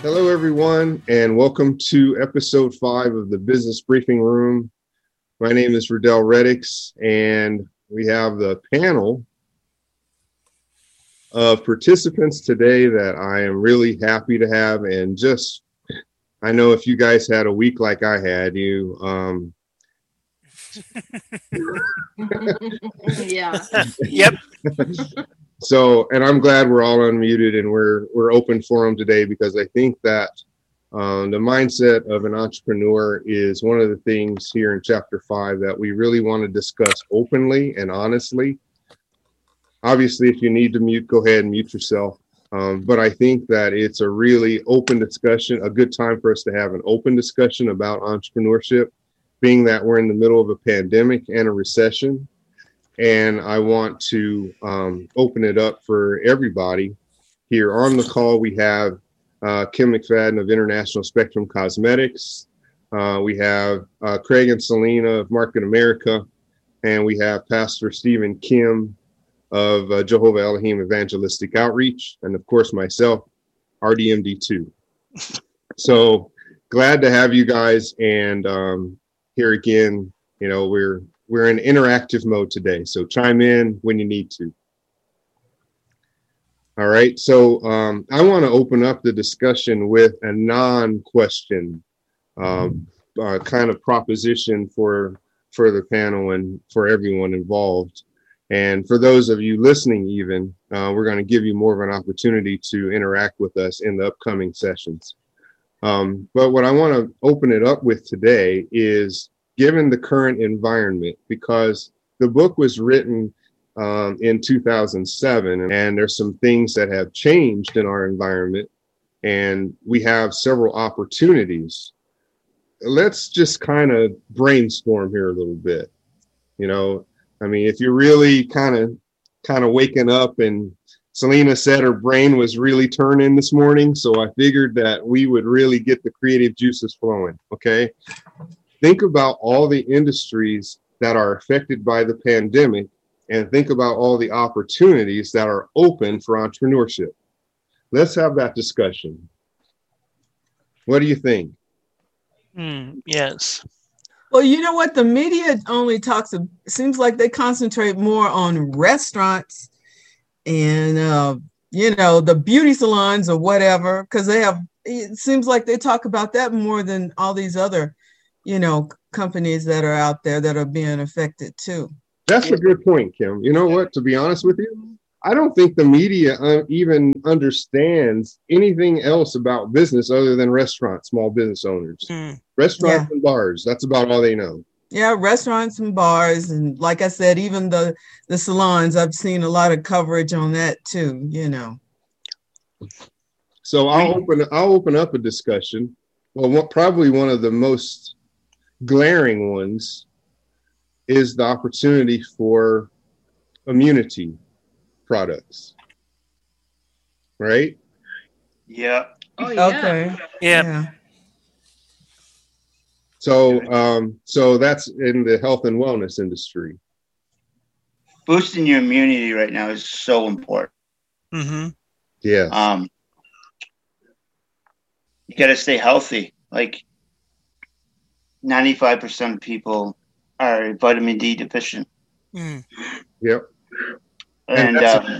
Hello, everyone, and welcome to episode 5 of the Business Briefing Room. My name is Riddell Reddix, and we have the panel of participants today that I am really happy to have. And just, I know if you guys had a week like I had, Yeah. Yep. So, and I'm glad we're all unmuted and we're open for them today, because I think that the mindset of an entrepreneur is one of the things here in Chapter 5 that we really want to discuss openly and honestly. Obviously, if you need to mute, go ahead and mute yourself. But I think that it's a really open discussion, a good time for us to have an open discussion about entrepreneurship, being that we're in the middle of a pandemic and a recession. And I want to open it up for everybody. Here on the call, we have Kim McFadden of International Spectrum Cosmetics. We have Craig and Selena of Market America. And we have Pastor Stephen Kim of Jehovah Elohim Evangelistic Outreach. And of course, myself, RDMD2. So glad to have you guys. And here again, you know, we're in interactive mode today, so chime in when you need to. All right, so I want to open up the discussion with a non-question kind of proposition for the panel and for everyone involved. And for those of you listening even, we're going to give you more of an opportunity to interact with us in the upcoming sessions. But what I want to open it up with today is, given the current environment, because the book was written in 2007, and there's some things that have changed in our environment, and we have several opportunities. Let's just kind of brainstorm here a little bit. You know, I mean, if you're really kind of waking up, and Selena said her brain was really turning this morning, so I figured that we would really get the creative juices flowing, okay? Think about all the industries that are affected by the pandemic, and think about all the opportunities that are open for entrepreneurship. Let's have that discussion. What do you think? Yes. Well, you know what? The media only seems like they concentrate more on restaurants and, the beauty salons or whatever, because it seems like they talk about that more than all these other companies that are out there that are being affected too. That's a good point, Kim. You know what? To be honest with you, I don't think the media even understands anything else about business other than restaurants, small business owners. Restaurants and bars. That's about all they know. Yeah, restaurants and bars. And like I said, even the salons, I've seen a lot of coverage on that too, So I'll open up a discussion. Well, probably one of the most glaring ones is the opportunity for immunity products, right? Yeah. Oh, yeah. Okay. Yeah. So that's in the health and wellness industry. Boosting your immunity right now is so important. Mm-hmm. Yeah. You got to stay healthy. Like 95% of people are vitamin D deficient. Yep. And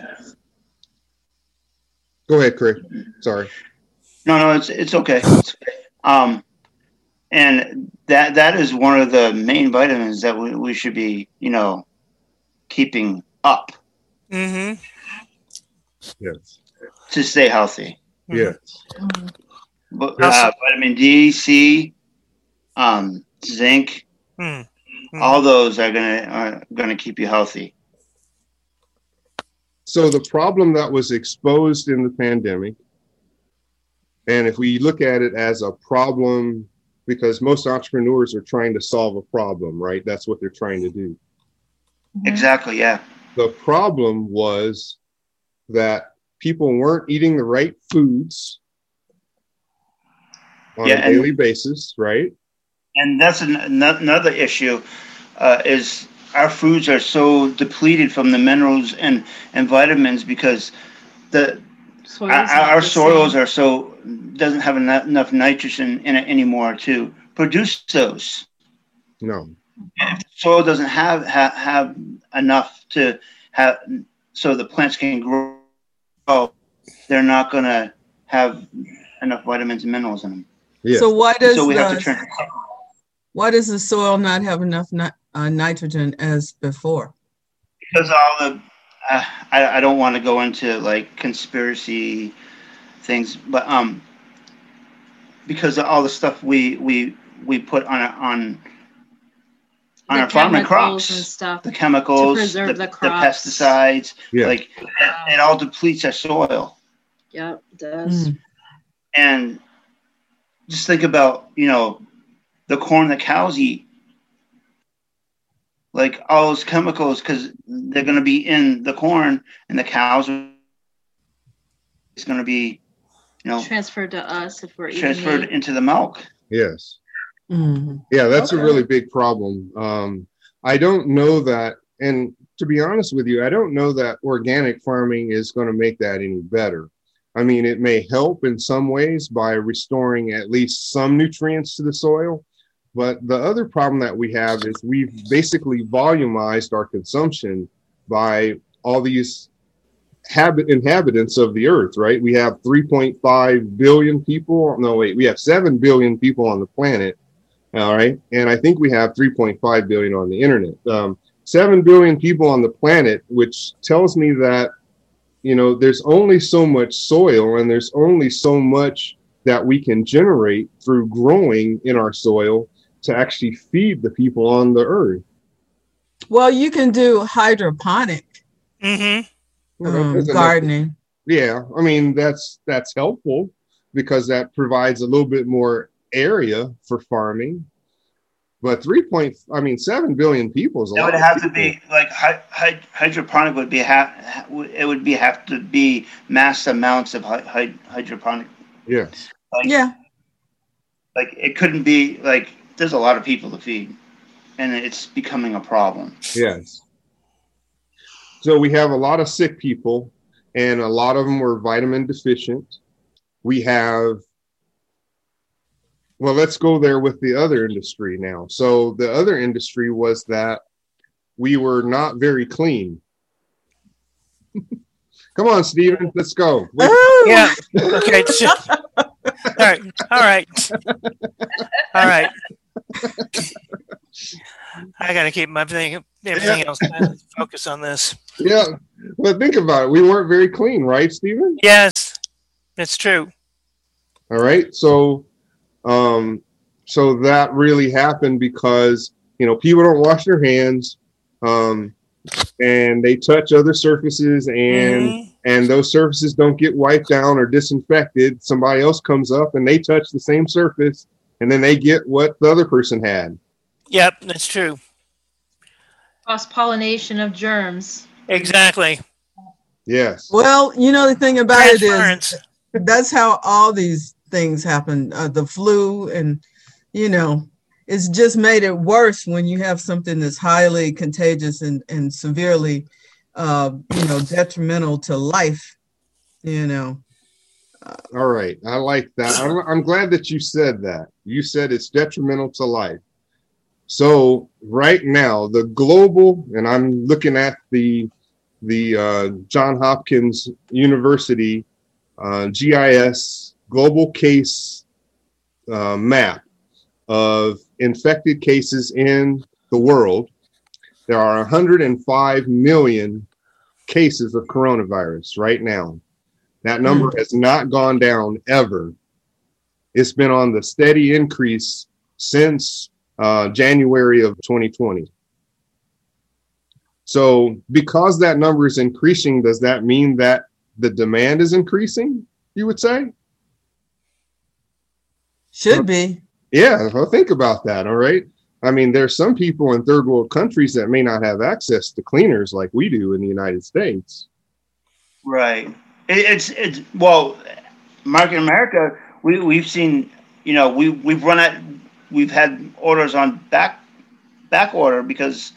go ahead, Craig. Sorry. No, it's okay. And that is one of the main vitamins that we should be, keeping up. Mm-hmm. Yes. To stay healthy. Yes. But vitamin D, C, zinc, all those are gonna keep you healthy. So the problem that was exposed in the pandemic, and if we look at it as a problem, because most entrepreneurs are trying to solve a problem, right? That's what they're trying to do. Exactly, yeah. The problem was that people weren't eating the right foods on a daily basis, right? And that's another issue, is our foods are so depleted from the minerals and vitamins because our soils are doesn't have enough nitrogen in it anymore to produce those. No. If the soil doesn't have enough to have, so the plants can grow, they're not going to have enough vitamins and minerals in them. Yeah. So why does why does the soil not have enough nitrogen as before? Because all the I don't want to go into like conspiracy things, but because of all the stuff we put on our farming crops and stuff, the chemicals, to preserve the crops, the pesticides, yeah. like it all depletes our soil. Yep, it does. And just think about, the corn that cows eat, like all those chemicals, because they're going to be in the corn, and the cows it's going to be, transferred to us if we're transferred into the milk. Yes. Mm-hmm. Yeah, that's a really big problem. I don't know that, and to be honest with you, I don't know that organic farming is going to make that any better. I mean, it may help in some ways by restoring at least some nutrients to the soil. But the other problem that we have is we've basically volumized our consumption by all these inhabitants of the earth, right? We have 3.5 billion people. No, wait, we have 7 billion people on the planet. All right. And I think we have 3.5 billion on the internet. 7 billion people on the planet, which tells me that, there's only so much soil and there's only so much that we can generate through growing in our soil to actually feed the people on the earth. Well, you can do hydroponic gardening. Yeah, I mean that's helpful because that provides a little bit more area for farming. But 7 billion people is a lot. It would have to be like hydroponic would be have to be mass amounts of hydroponic. Yes. Like it couldn't be like. There's a lot of people to feed, and it's becoming a problem. Yes. So we have a lot of sick people, and a lot of them were vitamin deficient. We have, well, let's go there with the other industry now. So the other industry was that we were not very clean. Come on, Stephen, let's go. Yeah. Okay. All right. I got to keep everything else focus on this. Yeah, but think about it. We weren't very clean, right, Stephen? Yes, that's true. All right. So that really happened because, people don't wash their hands, and they touch other surfaces, and those surfaces don't get wiped down or disinfected. Somebody else comes up and they touch the same surface, and then they get what the other person had. Yep, that's true. Cross-pollination of germs. Exactly. Yes. Well, the thing about it is that's how all these things happen. The flu and, it's just made it worse when you have something that's highly contagious and severely, detrimental to life, All right. I like that. I'm glad that you said that. You said it's detrimental to life. So right now, the global, and I'm looking at the Johns Hopkins University GIS global case map of infected cases in the world. There are 105 million cases of coronavirus right now. That number has not gone down ever. It's been on the steady increase since January of 2020. So because that number is increasing, does that mean that the demand is increasing, you would say? Should be. Yeah, well, think about that, all right? I mean, there's some people in third world countries that may not have access to cleaners like we do in the United States. Right. It's well, Mark, in America, we've seen, we've had orders on back order because,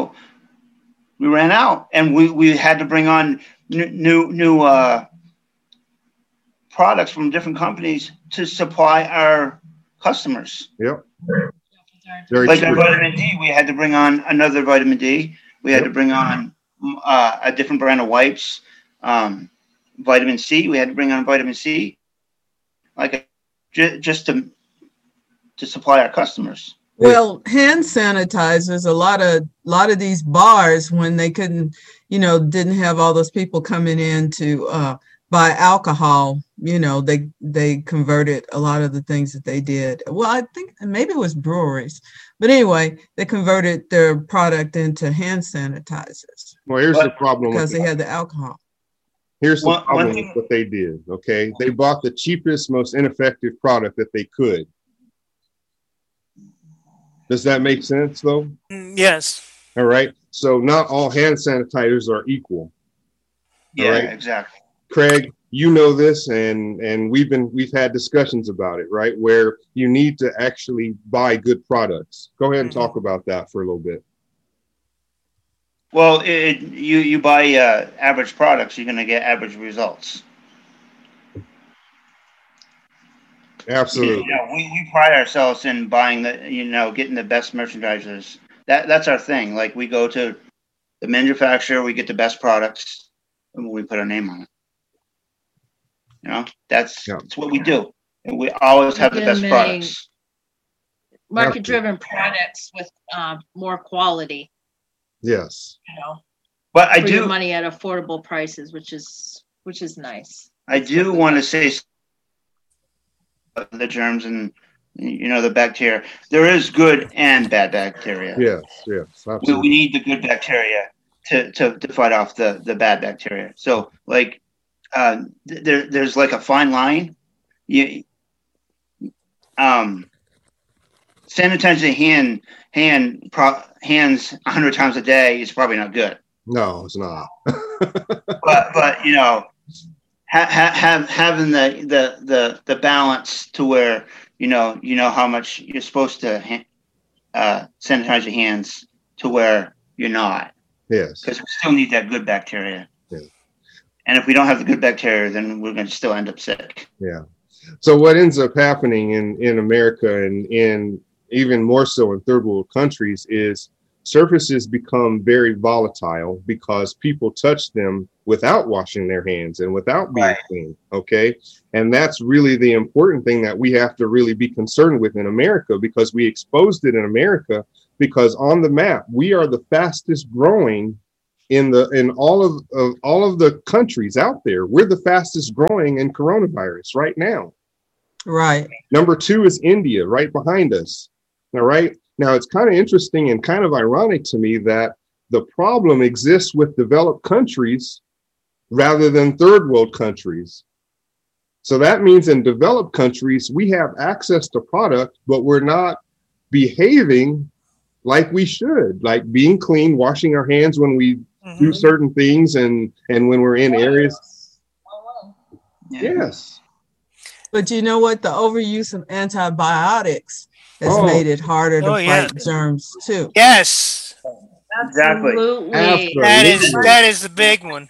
we ran out and we had to bring on new products from different companies to supply our customers. Yep. Very Like true. our vitamin D, we had to bring on another vitamin D. We had to bring on a different brand of wipes. Vitamin C, we had to bring on vitamin C, like just to supply our customers. Well, hand sanitizers, a lot of these bars, when they couldn't, didn't have all those people coming in to buy alcohol, they converted a lot of the things that they did. Well, I think maybe it was breweries, but anyway, they converted their product into hand sanitizers. Well, here's the problem because they had the alcohol. Here's the problem with what they did. Okay, they bought the cheapest, most ineffective product that they could. Does that make sense, though? Yes. All right. So not all hand sanitizers are equal. Yeah, right? Exactly. Craig, you know this, and we've had discussions about it, right? Where you need to actually buy good products. Go ahead and talk about that for a little bit. Well, you buy average products, you're going to get average results. Absolutely. We pride ourselves in buying getting the best merchandisers. That's our thing. Like, we go to the manufacturer, we get the best products, and we put our name on it. That's what we do. And we always have the best products. Market-driven products with more quality. Yes. But I do your money at affordable prices, which is nice. I do want to say the germs and the bacteria. There is good and bad bacteria. Yes, absolutely. We need the good bacteria to fight off the bad bacteria. So, like, there's like a fine line. Sanitizing hands 100 times a day is probably not good. No, it's not. but having the balance to where you know how much you're supposed to sanitize your hands to where you're not. Yes. Because we still need that good bacteria. Yeah. And if we don't have the good bacteria, then we're going to still end up sick. Yeah. So what ends up happening in America and in even more so in third world countries is surfaces become very volatile because people touch them without washing their hands and without being clean. Okay. And that's really the important thing that we have to really be concerned with in America, because we exposed it in America, because on the map, we are the fastest growing in all of the countries out there. We're the fastest growing in coronavirus right now. Right. Number 2 is India, right behind us. All right. Now, it's kind of interesting and kind of ironic to me that the problem exists with developed countries rather than third world countries. So that means in developed countries, we have access to product, but we're not behaving like we should, like being clean, washing our hands when we do certain things and when we're in areas. Yes. But you know what? The overuse of antibiotics has made it harder to fight germs too. Yes. Absolutely. That is the big one.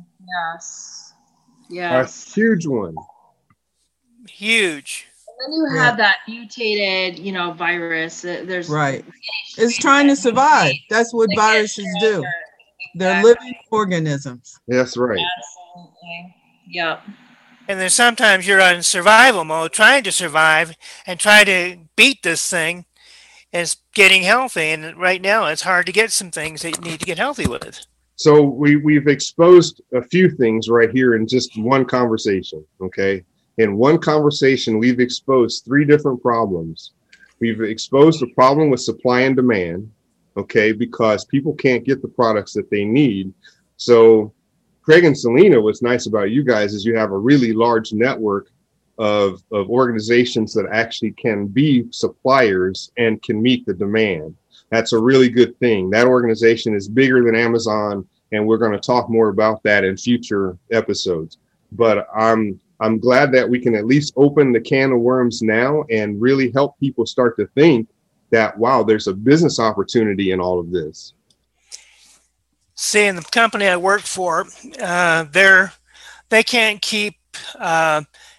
Yes. A huge one. Huge. And then you have that mutated, virus. There's It's trying to survive. That's what viruses do. They're living organisms. That's right. Absolutely. Yep. And then sometimes you're in survival mode, trying to survive and try to beat this thing, and it's getting healthy. And right now, it's hard to get some things that you need to get healthy with. So we've exposed a few things right here in just one conversation. Okay. In one conversation, we've exposed 3 different problems. We've exposed the problem with supply and demand. Okay. Because people can't get the products that they need. So Craig and Selena, what's nice about you guys is you have a really large network of organizations that actually can be suppliers and can meet the demand. That's a really good thing. That organization is bigger than Amazon, and we're going to talk more about that in future episodes. But I'm glad that we can at least open the can of worms now and really help people start to think that, wow, there's a business opportunity in all of this. See, in the company I work for, they can't keep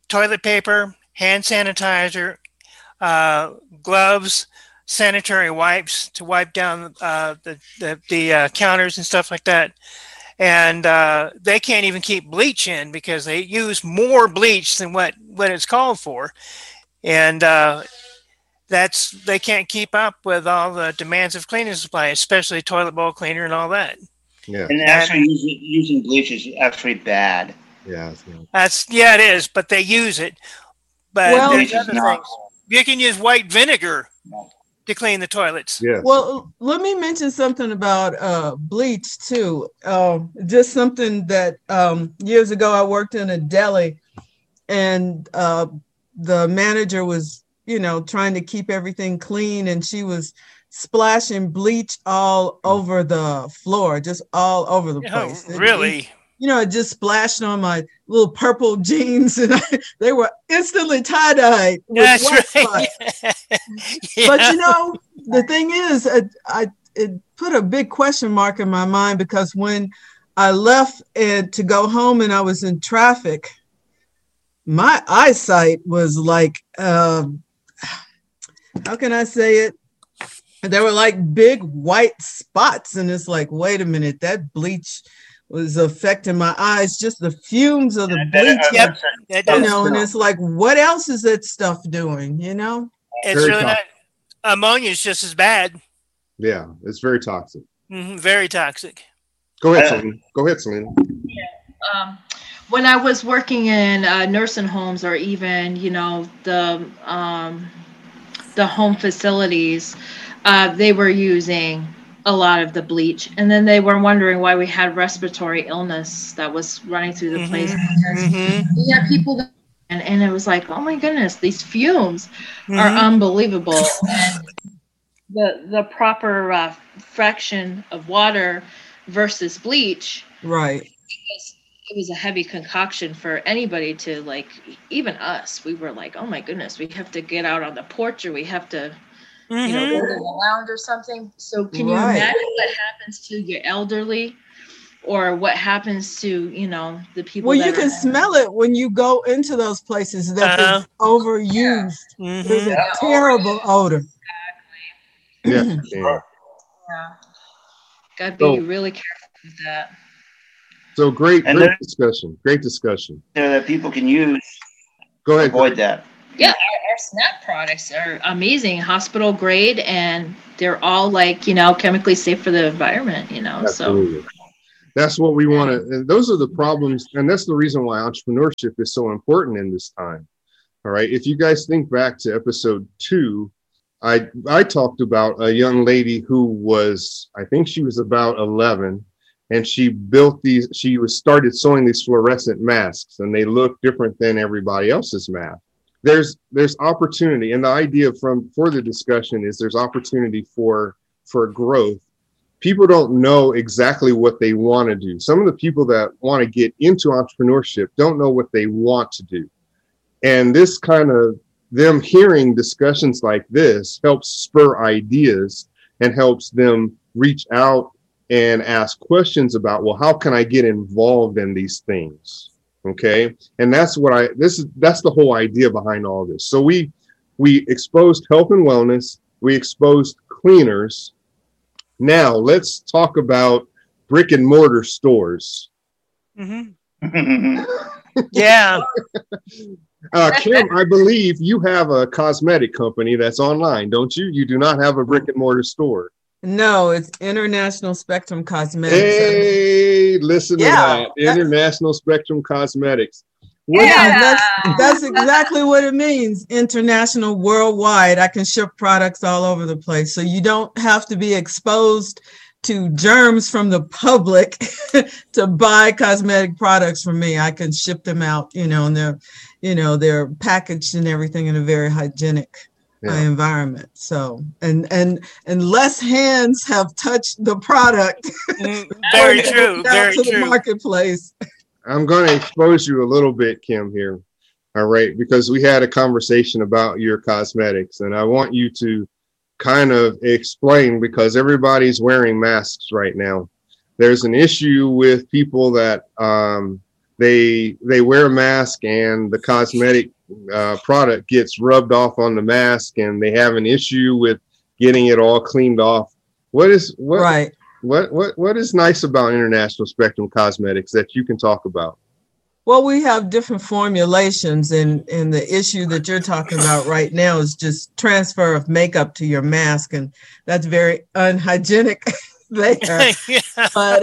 toilet paper, hand sanitizer, gloves, sanitary wipes to wipe down the counters and stuff like that. And they can't even keep bleach in because they use more bleach than what it's called for. And they can't keep up with all the demands of cleaning supply, especially toilet bowl cleaner and all that. Yeah. And actually using bleach is actually bad. Yeah. It is, but they use it. But Well, there's other things. You can use white vinegar to clean the toilets. Yeah. Well, let me mention something about bleach too. Just something that years ago I worked in a deli, and the manager was, trying to keep everything clean, and she was splashing bleach all over the floor, just all over the place. Really? It just splashed on my little purple jeans, and they were instantly tie-dyed with That's white right. spots. Yeah. But the thing is, it put a big question mark in my mind, because when I left to go home and I was in traffic, my eyesight was like, how can I say it? There were like big white spots, and it's like, wait a minute, that bleach was affecting my eyes, just the fumes of the bleach. Yep. And it's like, what else is that stuff doing? It's Very really not. toxic. Ammonia is just as bad. Yeah, it's very toxic. Very toxic. Go ahead, Selena. When I was working in nursing homes, or even the home facilities, they were using a lot of the bleach, and then they were wondering why we had respiratory illness that was running through the place. We had people that, and it was like, oh my goodness, these fumes are unbelievable. And the proper fraction of water versus bleach, Right. because it was a heavy concoction for anybody to, like, even us. We were like, oh my goodness, we have to get out on the porch, or we have to go to the lounge or something. So can you imagine what happens to your elderly, or what happens to, the people? Well, you can smell it when you go into those places that is overused. There's a terrible odor. Yeah. Yeah. Got to be really careful with that. So great And discussion. Great discussion. That people can use. Go ahead. Avoid that. Yeah, our SNAP products are amazing, hospital grade, and they're all chemically safe for the environment, Absolutely. So that's what we want to, and those are the problems, and that's the reason why entrepreneurship is so important in this time. All right. If you guys think back to episode 2, I talked about a young lady who was, I think she was about 11, and she started sewing these fluorescent masks, and they look different than everybody else's mask. There's opportunity, and the idea for the discussion is there's opportunity for growth. People don't know exactly what they want to do. Some of the people that want to get into entrepreneurship don't know what they want to do. And this kind of them hearing discussions like this helps spur ideas and helps them reach out and ask questions about, well, how can I get involved in these things? Okay. And that's that's the whole idea behind all this. So we exposed health and wellness. We exposed cleaners. Now let's talk about brick and mortar stores. Yeah. Kim, I believe you have a cosmetic company that's online, don't you? You do not have a brick and mortar store. No, it's International Spectrum Cosmetics. Hey, listen to that. International Spectrum Cosmetics. That's exactly what it means. International, worldwide. I can ship products all over the place. So you don't have to be exposed to germs from the public to buy cosmetic products from me. I can ship them out, and they're packaged and everything in a very hygienic environment. So, and less hands have touched the product. Very true. Very to true. The marketplace. I'm going to expose you a little bit, Kim, here. All right. Because we had a conversation about your cosmetics, and I want you to kind of explain, because everybody's wearing masks right now. There's an issue with people that they wear a mask and the cosmetic product gets rubbed off on the mask and they have an issue with getting it all cleaned off. What is nice about International Spectrum Cosmetics that you can talk about? Well, we have different formulations, and the issue that you're talking about right now is just transfer of makeup to your mask, and that's very unhygienic there. Yeah. But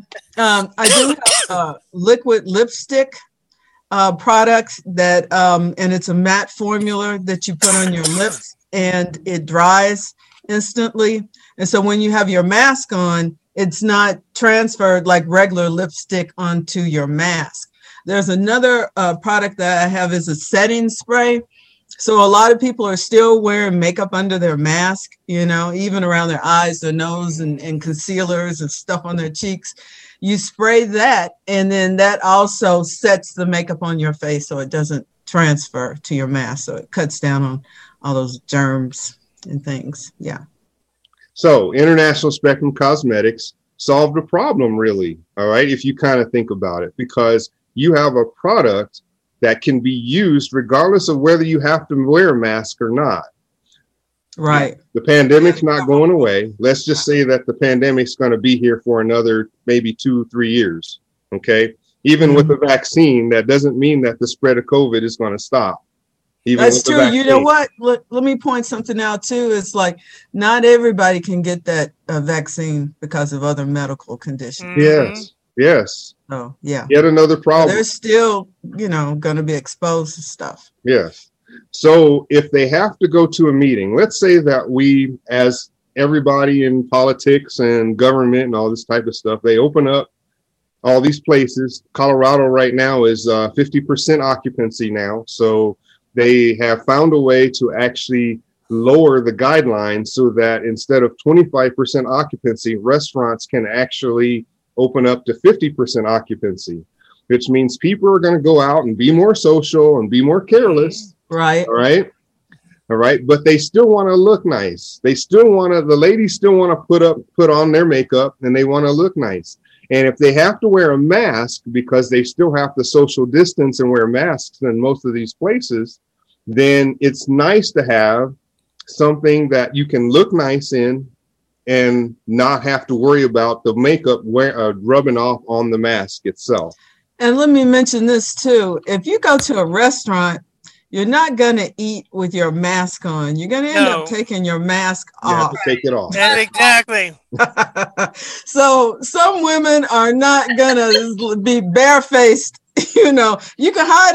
I do have liquid lipstick products that, and it's a matte formula that you put on your lips, and it dries instantly. And so when you have your mask on, it's not transferred like regular lipstick onto your mask. There's another product that I have is a setting spray. So a lot of people are still wearing makeup under their mask, you know, even around their eyes, their nose, and concealers and stuff on their cheeks. You spray that, and then that also sets the makeup on your face so it doesn't transfer to your mask. So it cuts down on all those germs and things. Yeah. So International Spectrum Cosmetics solved a problem, really. All right. If you kind of think about it, because you have a product that can be used regardless of whether you have to wear a mask or not. Right. The pandemic's not going away. Let's just say that the pandemic's going to be here for another maybe 2-3 years. Okay. Even with the vaccine, that doesn't mean that the spread of COVID is going to stop. That's true. You know what? Let me point something out too. It's like not everybody can get that vaccine because of other medical conditions. Yes. Oh, yeah. Yet another problem. They're still, going to be exposed to stuff. Yes. So if they have to go to a meeting, let's say that we, as everybody in politics and government and all this type of stuff, they open up all these places. Colorado right now is 50% occupancy now. So they have found a way to actually lower the guidelines so that instead of 25% occupancy, restaurants can actually open up to 50% occupancy, which means people are going to go out and be more social and be more careless. Right. All right. All right. But they still want to look nice. The ladies still want to put on their makeup and they want to look nice. And if they have to wear a mask because they still have to social distance and wear masks in most of these places, then it's nice to have something that you can look nice in and not have to worry about the makeup rubbing off on the mask itself. And let me mention this too. If you go to a restaurant, you're not going to eat with your mask on. You're going to end up taking your mask off. You have to take it off. That's exactly. So some women are not going to be barefaced. You can hide